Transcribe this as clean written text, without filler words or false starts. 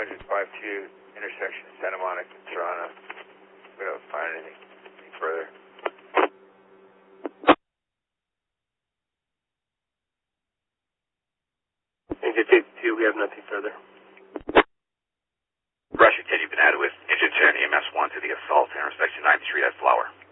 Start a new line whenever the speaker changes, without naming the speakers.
252, intersection Santa Monica, Toronto. We don't find anything further.
Engine 52, we have nothing further.
Russia 10, you've been added with Engine 10, EMS 1 to the assault, intersection 9th Street at Flower.